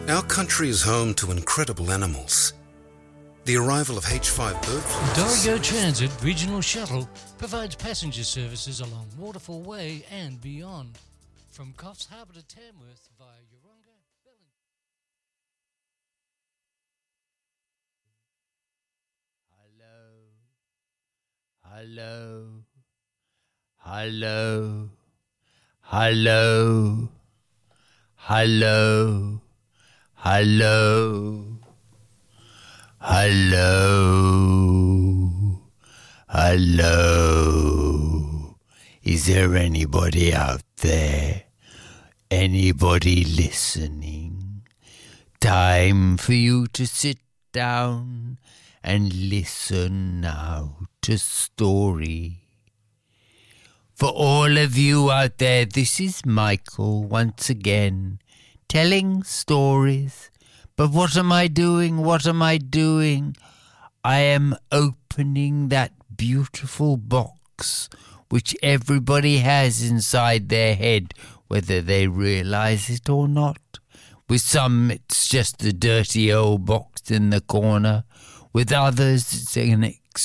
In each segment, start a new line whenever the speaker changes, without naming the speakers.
Our country is home to incredible animals. The arrival of H5 bird flu.
Dorigo Transit Regional Shuttle provides passenger services along Waterfall Way and beyond. From Coffs Harbour to Tamworth via Yeronga,
Hello. Hello. Hello. Hello. Hello. Hello. Hello. Is there anybody out there? Anybody listening? Time for you to sit down and listen now to story. For all of you out there, this is Michael once again, telling stories. But what am I doing? What am I doing? I am opening that beautiful box which everybody has inside their head, whether they realize it or not. With some, it's just a dirty old box in the corner. With others, it's an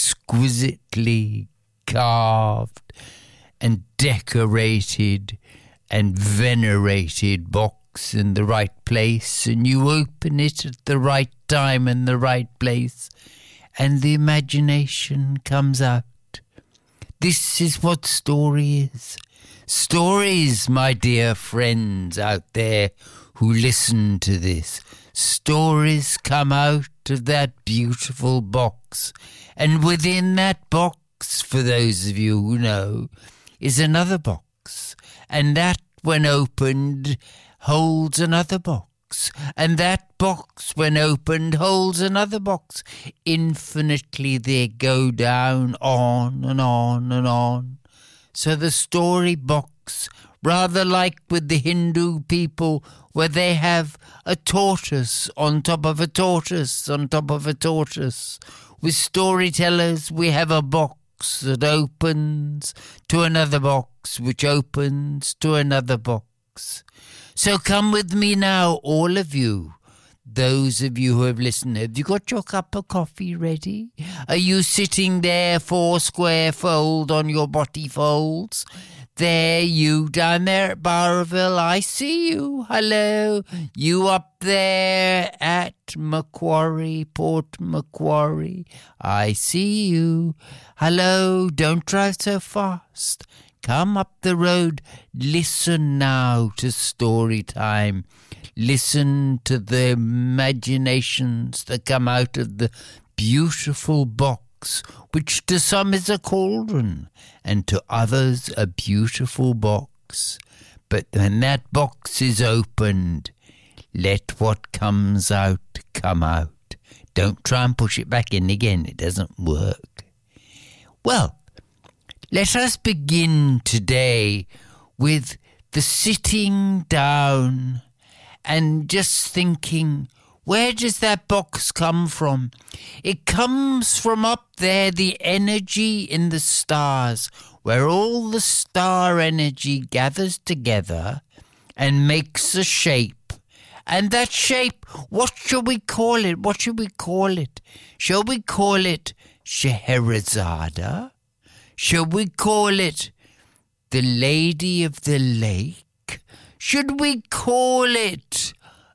exquisitely carved and decorated and venerated box in the right place, and you open it at the right time and the right place, and the imagination comes out. This is what story is. Stories, my dear friends out there who listen to this, stories come out of that beautiful box, and within that box, for those of you who know, is another box, and that, when opened, holds another box, and that box, when opened, holds another box. Infinitely they go down, on and on and on. So the story box, rather like with the Hindu people, where they have a tortoise on top of a tortoise on top of a tortoise. With storytellers, we have a box that opens to another box, which opens to another box. So come with me now, all of you. Those of you who have listened, have you got your cup of coffee ready? Are you sitting there, four square fold on your body folds? There, you down there at Barville, I see you. Hello. You up there at Macquarie, Port Macquarie, I see you. Hello, don't drive so fast. Come up the road. Listen now to story time. Listen to the imaginations that come out of the beautiful box, which to some is a cauldron, and to others a beautiful box. But when that box is opened, let what comes out come out. Don't try and push it back in again. It doesn't work. Well, let us begin today with the sitting down and just thinking, where does that box come from? It comes from up there, the energy in the stars, where all the star energy gathers together and makes a shape. And that shape, what shall we call it? What shall we call it? Shall we call it Scheherazade? Shall we call it the Lady of the Lake? Should we call it,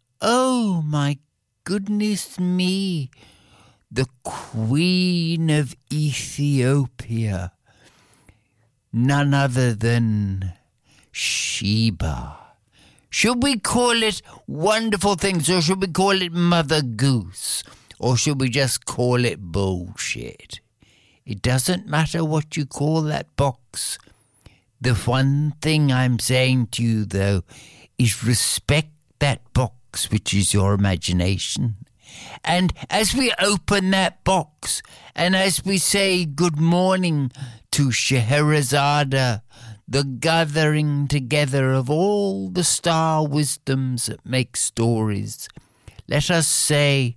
oh my goodness me, the Queen of Ethiopia? None other than Sheba. Should we call it wonderful things, or should we call it Mother Goose? Or should we just call it bullshit? It doesn't matter what you call that box. The one thing I'm saying to you, though, is respect that box, which is your imagination. And as we open that box, and as we say good morning to Scheherazade, the gathering together of all the star wisdoms that make stories, let us say,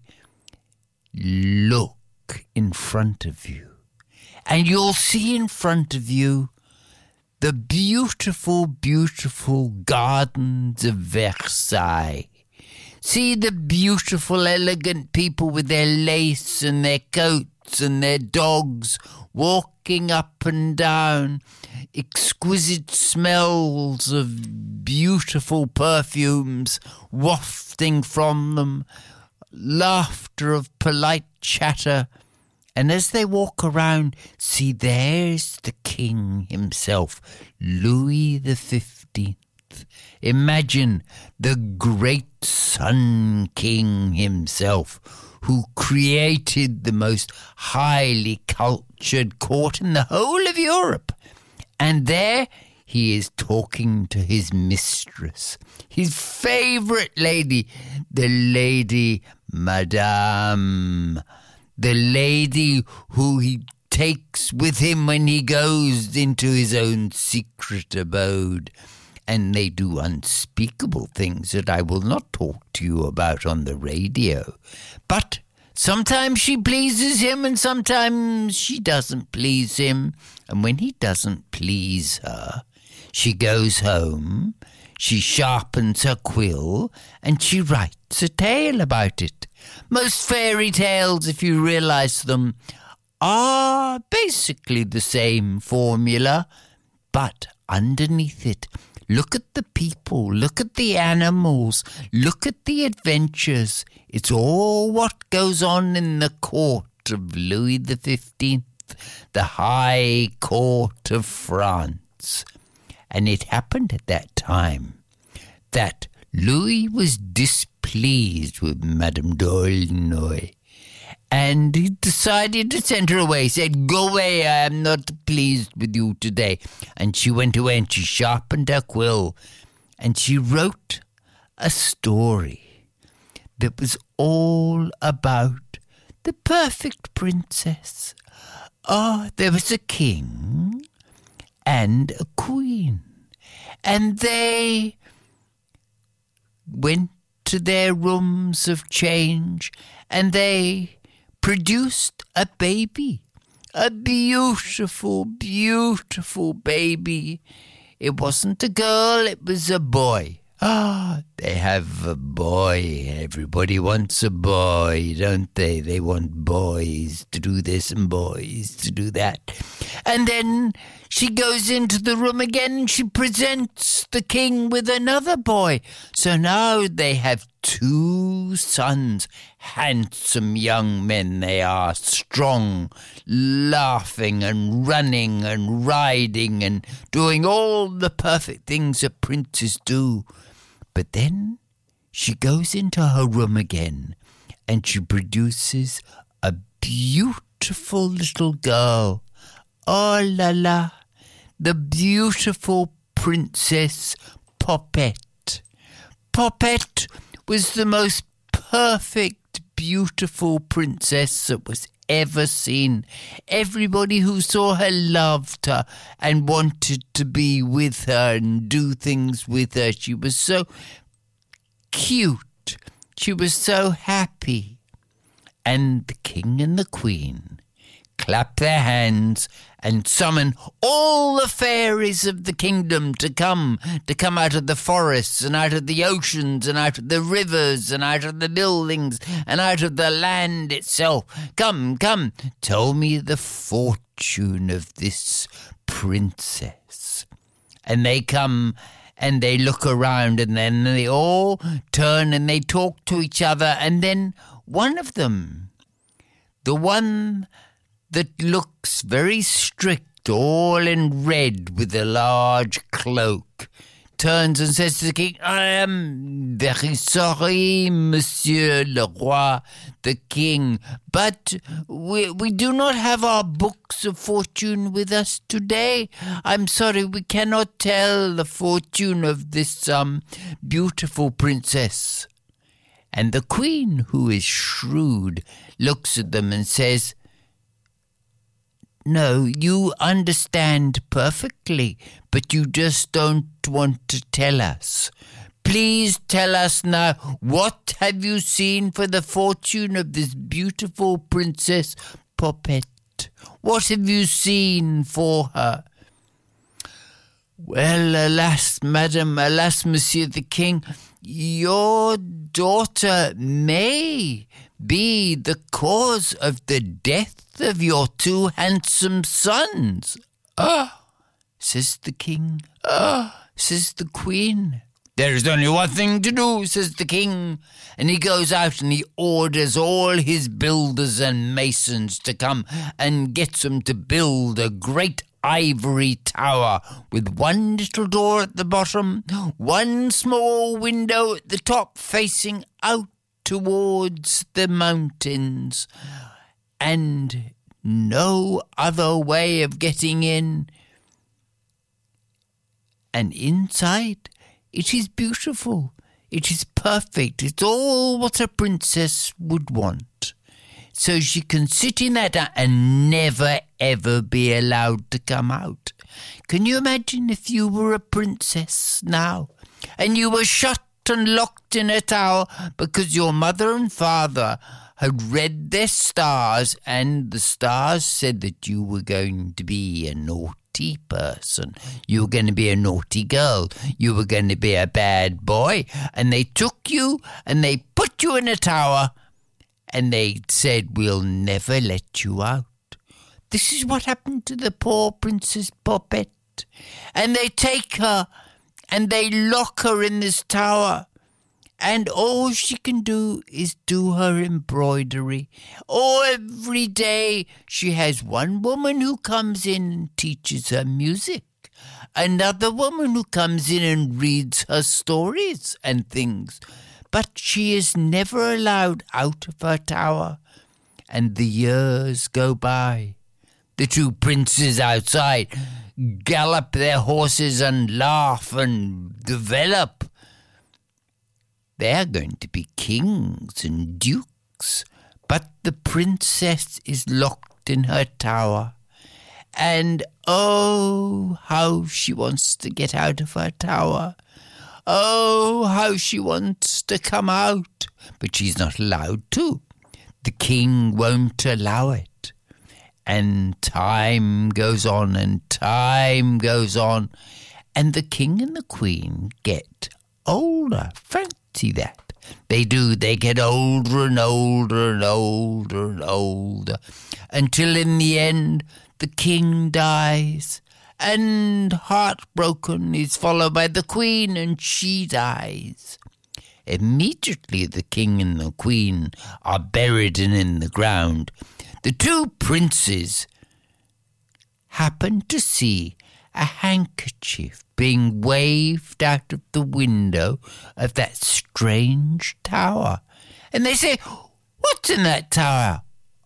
look in front of you. And you'll see in front of you the beautiful, beautiful gardens of Versailles. See the beautiful, elegant people with their lace and their coats and their dogs walking up and down, exquisite smells of beautiful perfumes wafting from them, laughter of polite chatter. And as they walk around, see, there's the king himself, Louis XV. Imagine the great Sun King himself, who created the most highly cultured court in the whole of Europe. And there he is talking to his mistress, his favourite lady, the Lady Madame, the lady who he takes with him when he goes into his own secret abode. And they do unspeakable things that I will not talk to you about on the radio. But sometimes she pleases him and sometimes she doesn't please him. And when he doesn't please her, she goes home, she sharpens her quill, and she writes a tale about it. Most fairy tales, if you realise them, are basically the same formula, but underneath it, look at the people, look at the animals, look at the adventures. It's all what goes on in the court of Louis XV, the High Court of France. And it happened at that time that Louis was displeased with Madame d'Aulnoy, and he decided to send her away. He said, "Go away, I am not pleased with you today." And she went away and she sharpened her quill and she wrote a story that was all about the perfect princess. There was a king and a queen, and they went to their rooms of change and they produced a baby, a beautiful, beautiful baby. It wasn't a girl, it was a boy. They have a boy. Everybody wants a boy, don't they? They want boys to do this and boys to do that. And then she goes into the room again and she presents the king with another boy. So now they have 2 sons, handsome young men they are, strong, laughing and running and riding and doing all the perfect things that princes do. But then she goes into her room again and she produces a beautiful little girl. Oh la la, the beautiful Princess Poppet. Poppet was the most perfect, beautiful princess that was ever seen. Everybody who saw her loved her and wanted to be with her and do things with her. She was so cute. She was so happy. And the king and the queen clap their hands and summon all the fairies of the kingdom to come out of the forests and out of the oceans and out of the rivers and out of the buildings and out of the land itself. Come, tell me the fortune of this princess. And they come and they look around and then they all turn and they talk to each other, and then one of them, the one that looks very strict, all in red with a large cloak, turns and says to the king, "I am very sorry, Monsieur le Roi, the king, but we do not have our books of fortune with us today. I'm sorry, we cannot tell the fortune of this beautiful princess." And the queen, who is shrewd, looks at them and says, "No, you understand perfectly, but you just don't want to tell us. Please tell us now, what have you seen for the fortune of this beautiful Princess Poppet? What have you seen for her?" "Well, alas, madam, alas, monsieur the king, your daughter may be the cause of the death of your 2 handsome sons. Says the king. Says the queen. There is only one thing to do, says the king. And he goes out and he orders all his builders and masons to come and gets them to build a great ivory tower with one little door at the bottom, one small window at the top facing out towards the mountains, and no other way of getting in. And inside, it is beautiful. It is perfect. It's all what a princess would want. So she can sit in that and never, ever be allowed to come out. Can you imagine if you were a princess now and you were shut and locked in a tower because your mother and father had read their stars and the stars said that you were going to be a naughty person. You were going to be a naughty girl. You were going to be a bad boy. And they took you and they put you in a tower and they said, we'll never let you out. This is what happened to the poor Princess Poppet. And they take her and they lock her in this tower. And all she can do is do her embroidery. Every day she has one woman who comes in and teaches her music. Another woman who comes in and reads her stories and things. But she is never allowed out of her tower. And the years go by. The 2 princes outside gallop their horses and laugh and develop. They're going to be kings and dukes, but the princess is locked in her tower. And oh, how she wants to get out of her tower. Oh, how she wants to come out. But she's not allowed to. The king won't allow it. And time goes on and time goes on. And the king and the queen get older. Fancy that. They do. They get older and older and older and older. Until in the end, the king dies. And heartbroken is followed by the queen, and she dies. Immediately the king and the queen are buried in the ground. The 2 princes happen to see a handkerchief being waved out of the window of that strange tower. And they say, what's in that tower?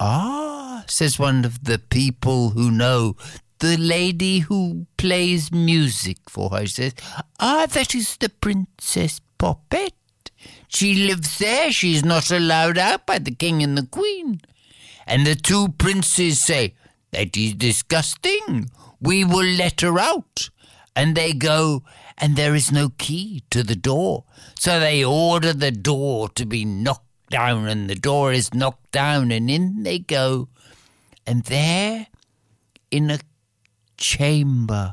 Says one of the people who know, the lady who plays music for her, says, that is the Princess Poppet. She lives there. She's not allowed out by the king and the queen. And the 2 princes say, that is disgusting. We will let her out. And they go, and there is no key to the door. So they order the door to be knocked down, and the door is knocked down, and in they go. And there, in a chamber,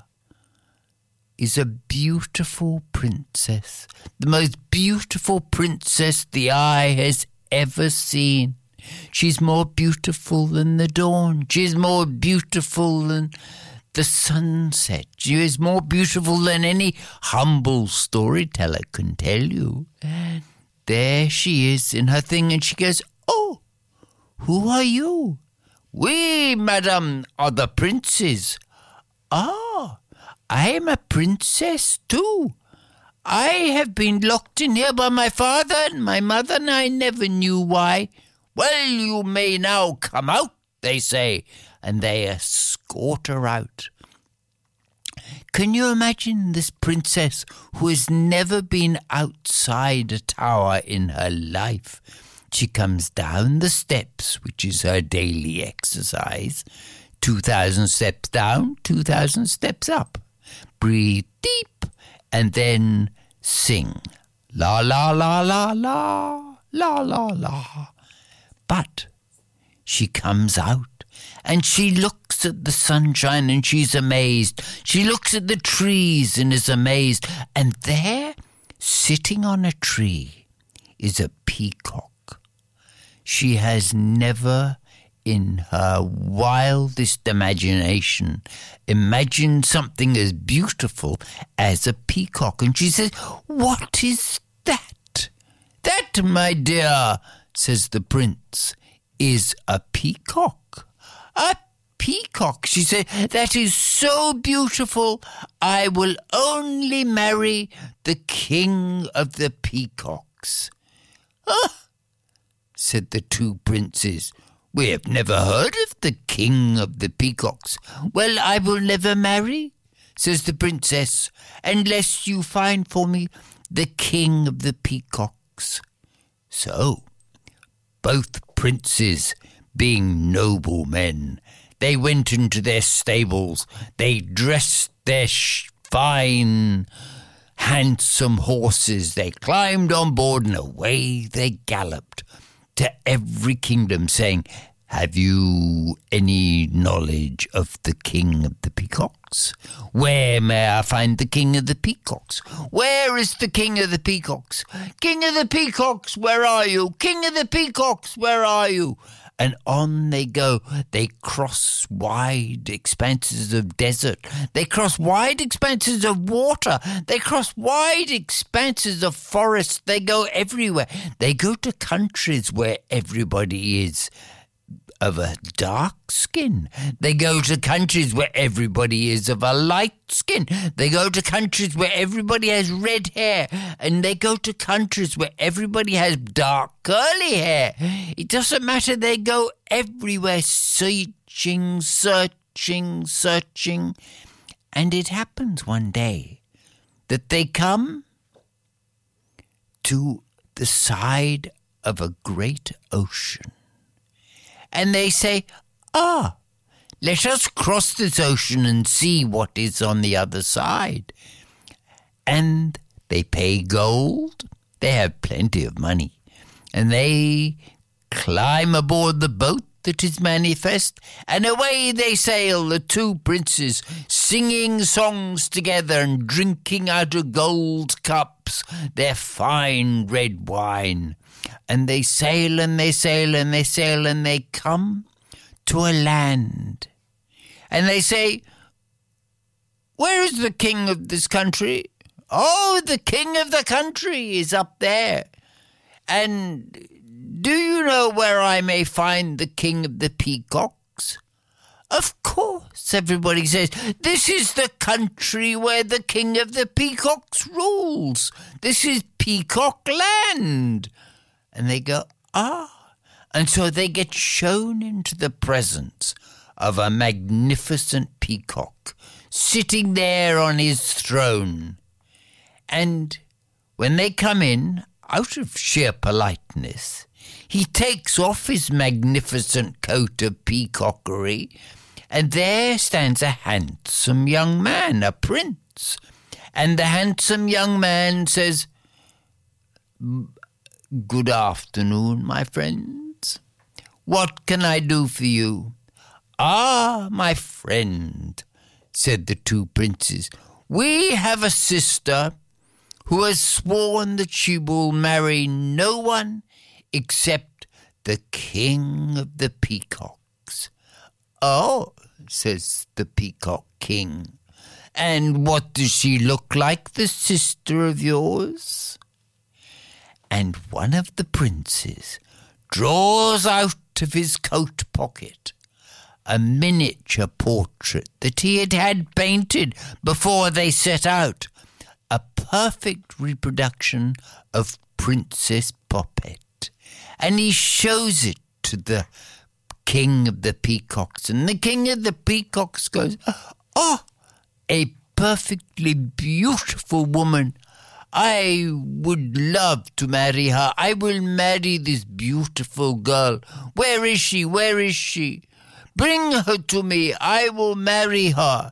is a beautiful princess, the most beautiful princess the eye has ever seen. She's more beautiful than the dawn. She's more beautiful than the sunset. She is more beautiful than any humble storyteller can tell you. And there she is in her thing, and she goes, oh, who are you? We, madam, are the princes. I am a princess too. I have been locked in here by my father and my mother, and I never knew why. Well, you may now come out, they say, and they escort her out. Can you imagine this princess who has never been outside a tower in her life? She comes down the steps, which is her daily exercise. 2,000 steps down, 2,000 steps up. Breathe deep and then sing. La, la, la, la, la, la, la, la. But she comes out and she looks at the sunshine and she's amazed. She looks at the trees and is amazed. And there, sitting on a tree, is a peacock. She has never in her wildest imagination imagined something as beautiful as a peacock. And she says, "What is that?" "That, my dear," says the prince, "is a peacock." "A peacock," she said, "that is so beautiful, I will only marry the king of the peacocks." "Ah," said the two princes, "we have never heard of the king of the peacocks." "Well, I will never marry," says the princess, "unless you find for me the king of the peacocks." So, both princes, being noble men, they went into their stables, they dressed their fine, handsome horses, they climbed on board, and away they galloped to every kingdom, saying, "Have you any knowledge of the king of the peacocks? Where may I find the king of the peacocks? Where is the king of the peacocks? King of the peacocks, where are you? King of the peacocks, where are you?" And on they go. They cross wide expanses of desert. They cross wide expanses of water. They cross wide expanses of forest. They go everywhere. They go to countries where everybody is of a dark skin. They go to countries where everybody is of a light skin. They go to countries where everybody has red hair. And they go to countries where everybody has dark curly hair. It doesn't matter. They go everywhere, searching. And it happens one day that they come to the side of a great ocean. And they say, let us cross this ocean and see what is on the other side. And they pay gold. They have plenty of money. And they climb aboard the boat that is manifest, and away they sail, the two princes, singing songs together and drinking out of gold cups their fine red wine. And they sail and they sail and they sail and they come to a land. And they say, "Where is the king of this country?" "Oh, the king of the country is up there." "And do you know where I may find the king of the peacocks?" "Of course," everybody says. "This is the country where the king of the peacocks rules. This is Peacock Land." And they go, And so they get shown into the presence of a magnificent peacock sitting there on his throne. And when they come in, out of sheer politeness, he takes off his magnificent coat of peacockery, and there stands a handsome young man, a prince. And the handsome young man says, "Good afternoon, my friends. What can I do for you?" "Ah, my friend," said the two princes, "we have a sister who has sworn that she will marry no one except the king of the peacocks." "Oh," says the peacock king, "and what does she look like, the sister of yours?" And one of the princes draws out of his coat pocket a miniature portrait that he had had painted before they set out, a perfect reproduction of Princess Poppet. And he shows it to the king of the peacocks, and the king of the peacocks goes, "Oh, a perfectly beautiful woman. I would love to marry her. I will marry this beautiful girl. Where is she? Where is she? Bring her to me. I will marry her."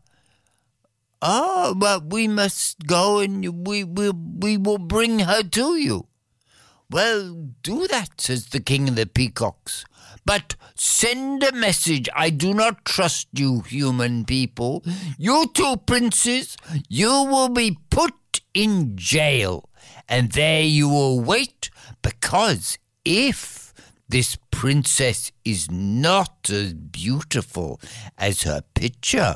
"But we must go and we will bring her to you." "Well, do that," says the king of the peacocks. "But send a message. I do not trust you human people. You two princes, you will be put in jail, and there you will wait, because because if this princess is not as beautiful as her picture,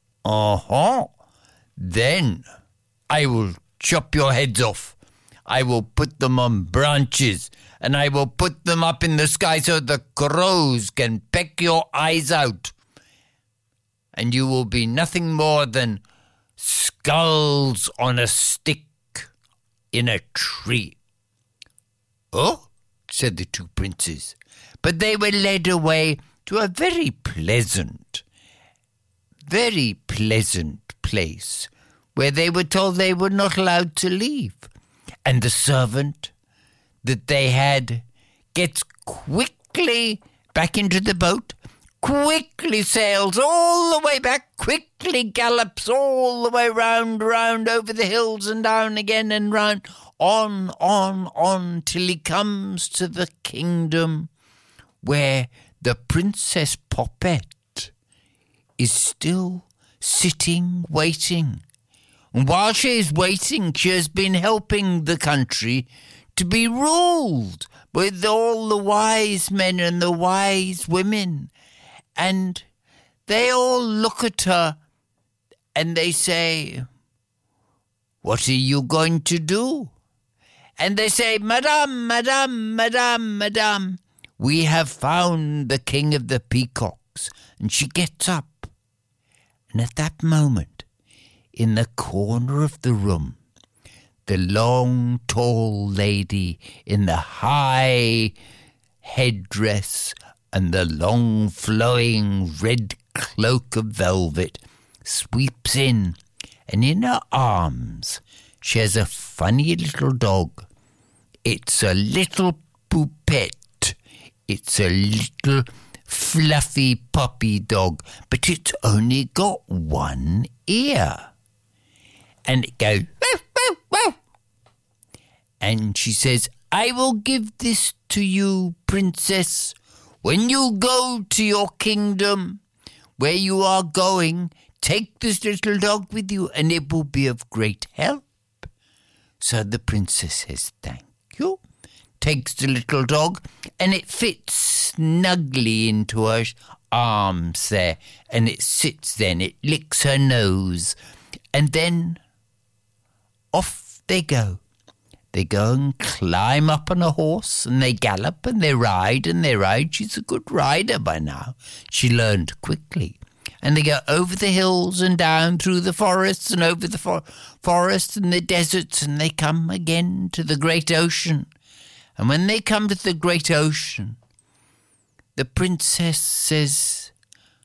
then I will chop your heads off. I will put them on branches, and I will put them up in the sky so the crows can peck your eyes out. And you will be nothing more than skulls on a stick in a tree. Oh, said the two princes, but they were led away to a very pleasant place where they were told they were not allowed to leave. And the servant that they had gets quickly back into the boat, quickly sails all the way back, quickly gallops all the way round over the hills and down again and round, on, till he comes to the kingdom where the Princess Poppet is still sitting, waiting. And while she is waiting, she has been helping the country to be ruled with all the wise men and the wise women. And they all look at her and they say, "What are you going to do?" And they say, "Madame, madame, madame, madame, we have found the king of the peacocks." And she gets up. And at that moment, in the corner of the room, the long, tall lady in the high headdress and the long, flowing red cloak of velvet sweeps in, and in her arms she has a funny little dog. It's a little poupette. It's a little fluffy puppy dog, but it's only got one ear. And it goes, "Woof, woof, woof." And she says, "I will give this to you, princess. When you go to your kingdom, where you are going, take this little dog with you, and it will be of great help." So the princess says, "Thank you," takes the little dog, and it fits snugly into her arms there, and it sits there, and it licks her nose, and then off they go. They go and climb up on a horse, and they gallop, and they ride, and they ride. She's a good rider by now. She learned quickly. And they go over the hills and down through the forests and over the forests and the deserts, and they come again to the great ocean. And when they come to the great ocean, the princess says,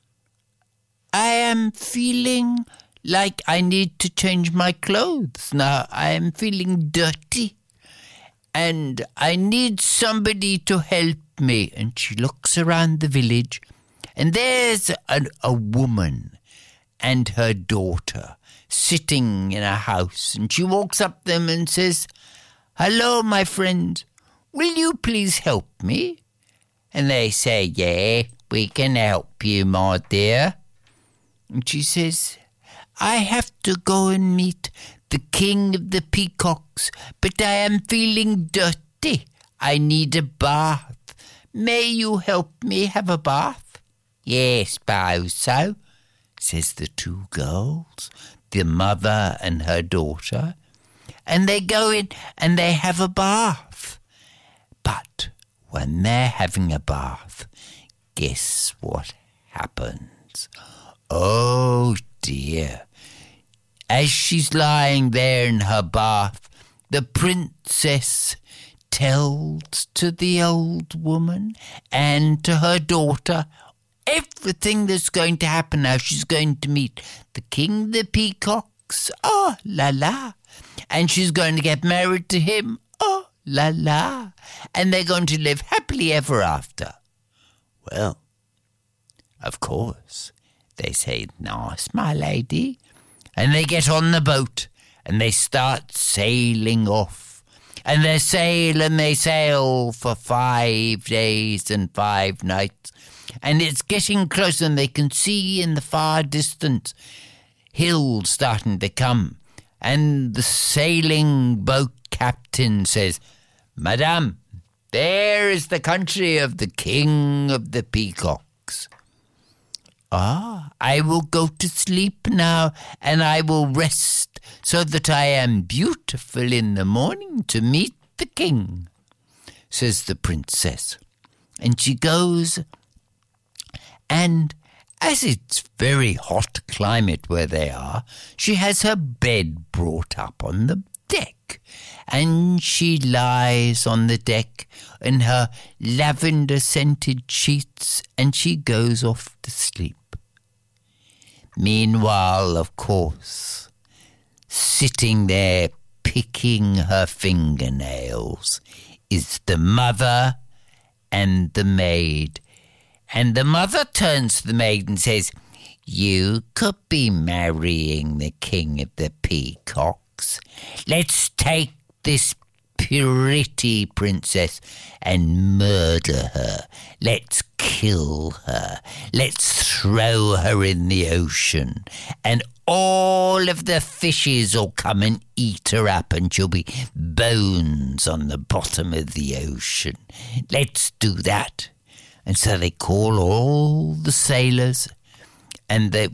"I am feeling like I need to change my clothes now. I am feeling dirty, and I need somebody to help me." And she looks around the village, and there's a woman and her daughter sitting in a house, and she walks up to them and says, "Hello, my friend, will you please help me?" And they say, "Yeah, we can help you, my dear." And she says, "I have to go and meet the king of the peacocks, but I am feeling dirty. I need a bath. May you help me have a bath?" "Yes, suppose so," says the two girls, the mother and her daughter. And they go in and they have a bath. But when they're having a bath, guess what happens? Oh dear. As she's lying there in her bath, the princess tells to the old woman and to her daughter everything that's going to happen now. She's going to meet the king of the peacocks. Oh, la la. And she's going to get married to him. Oh, la la. And they're going to live happily ever after. Well, of course, they say, "Nice, my lady." And they get on the boat and they start sailing off. And they sail for 5 days and 5 nights. And it's getting closer, and they can see in the far distance hills starting to come. And the sailing boat captain says, "Madame, There is the country of the king of the peacocks. Ah, I will go to sleep now, and I will rest so that I am beautiful in the morning to meet the king, says the princess. And she goes, and as it's very hot climate where they are, she has her bed brought up on the deck, and she lies on the deck in her lavender-scented sheets, and she goes off to sleep. Meanwhile, of course, sitting there picking her fingernails is the mother and the maid. And the mother turns to the maid and says, "You could be marrying the king of the peacocks. Let's take this pretty princess and murder her. Let's kill her. Let's throw her in the ocean. And all of the fishes will come and eat her up, and she'll be bones on the bottom of the ocean. Let's do that." And so they call all the sailors, and they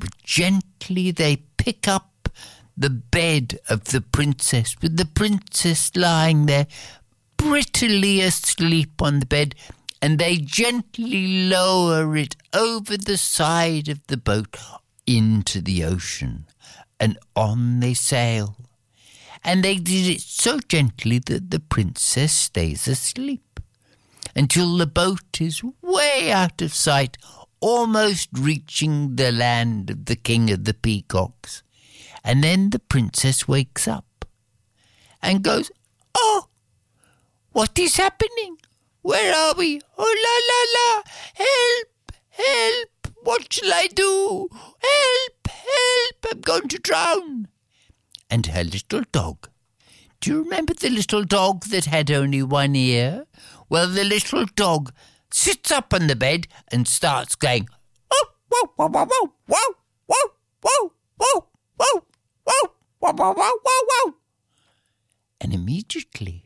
pick up the bed of the princess, with the princess lying there prettily asleep on the bed, and they gently lower it over the side of the boat into the ocean, and on they sail. And they did it so gently that the princess stays asleep until the boat is way out of sight, almost reaching the land of the king of the peacocks. And then the princess wakes up and goes, "Oh, what is happening? Where are we? Oh, la, la, la! Help! Help! What shall I do? Help! Help! I'm going to drown!" And her little dog. Do you remember the little dog that had only one ear? Well, the little dog sits up on the bed and starts going, "Oh, whoa, whoa, whoa, whoa, whoa, whoa, whoa, whoa, whoa, whoa, whoa, whoa, whoa, whoa, whoa." And immediately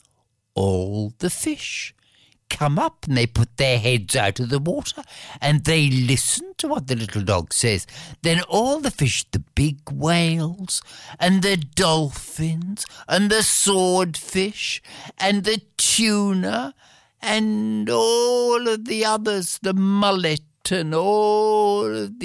all the fish come up and they put their heads out of the water and they listen to what the little dog says. Then all the fish, the big whales and the dolphins and the swordfish and the tuna and all of the others, the mullet and all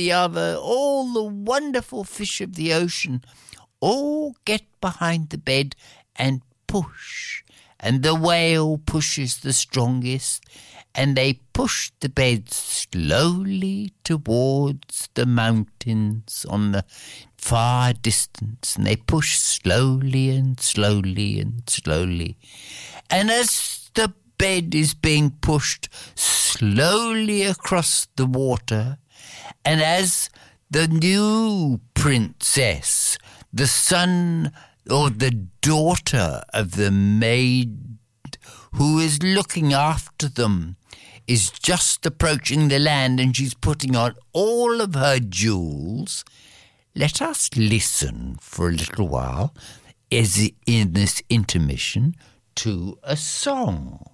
the wonderful fish of the ocean, all get behind the bed and push. And the whale pushes the strongest, and they push the bed slowly towards the mountains on the far distance, and they push slowly and slowly and slowly. And as the bed is being pushed slowly across the water, and as the new princess, the son or the daughter of the maid who is looking after them, is just approaching the land, and she's putting on all of her jewels, let us listen for a little while, as in this intermission, to a song.